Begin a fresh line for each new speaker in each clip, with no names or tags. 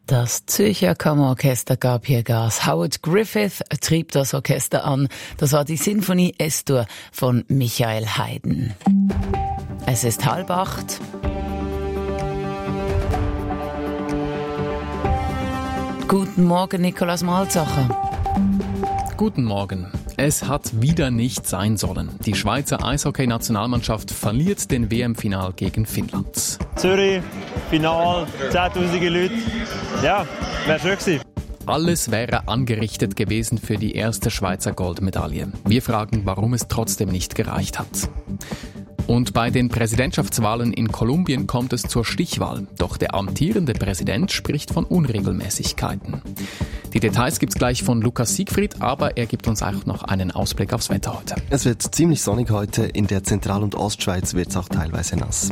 Das Zürcher Kammerorchester gab hier Gas. Howard Griffith trieb das Orchester an. Das war die Sinfonie S-Dur von Michael Haydn. Es ist 7:30. Guten Morgen, Nikolaus Malzacher.
Guten Morgen. Es hat wieder nicht sein sollen. Die Schweizer Eishockey-Nationalmannschaft verliert den WM-Final gegen Finnland.
Zürich, Final, 10'000 Leute. Ja, wäre schön gewesen.
Alles wäre angerichtet gewesen für die erste Schweizer Goldmedaille. Wir fragen, warum es trotzdem nicht gereicht hat. Und bei den Präsidentschaftswahlen in Kolumbien kommt es zur Stichwahl. Doch der amtierende Präsident spricht von Unregelmäßigkeiten. Die Details gibt's gleich von Lukas Siegfried, aber er gibt uns auch noch einen Ausblick aufs Wetter heute.
Es wird ziemlich sonnig heute. In der Zentral- und Ostschweiz wird es auch teilweise nass.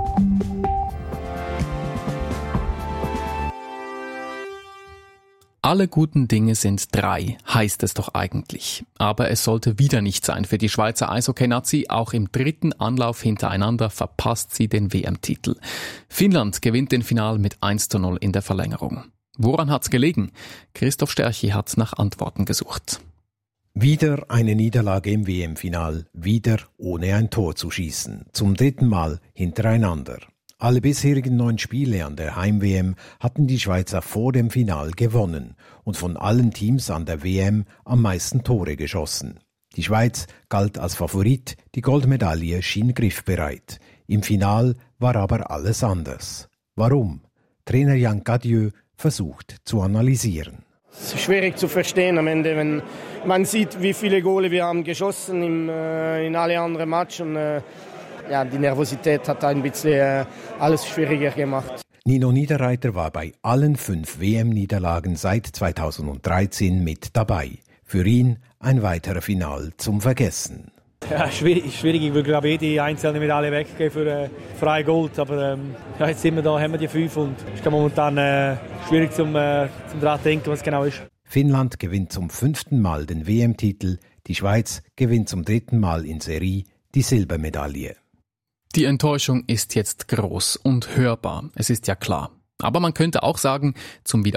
Alle guten Dinge sind 3, heißt es doch eigentlich. Aber es sollte wieder nicht sein für die Schweizer Eishockey-Nazi. Auch im 3. Anlauf hintereinander verpasst sie den WM-Titel. Finnland gewinnt den Final mit 1:0 in der Verlängerung. Woran hat's gelegen? Christoph Sterchi hat nach Antworten gesucht.
Wieder eine Niederlage im WM-Final, wieder ohne ein Tor zu schießen. Zum 3. Mal hintereinander. Alle bisherigen 9 Spiele an der Heim-WM hatten die Schweizer vor dem Final gewonnen und von allen Teams an der WM am meisten Tore geschossen. Die Schweiz galt als Favorit, die Goldmedaille schien griffbereit. Im Final war aber alles anders. Warum? Trainer Jan Cadieux versucht zu analysieren.
Es ist schwierig zu verstehen am Ende, wenn man sieht, wie viele Gole wir haben geschossen in alle anderen Matches. Und die Nervosität hat ein bisschen alles schwieriger gemacht.
Nino Niederreiter war bei allen 5 WM-Niederlagen seit 2013 mit dabei. Für ihn ein weiterer Final zum Vergessen.
Ja, schwierig. Ich will, glaube ich, jede einzelne Medaille weggeben für freie Gold. Aber jetzt sind wir da, haben wir die 5 und es ist momentan schwierig zum daran denken, was es genau ist.
Finnland gewinnt zum 5. Mal den WM-Titel. Die Schweiz gewinnt zum 3. Mal in Serie die Silbermedaille.
Die Enttäuschung ist jetzt groß und hörbar. Es ist ja klar. Aber man könnte auch sagen, zum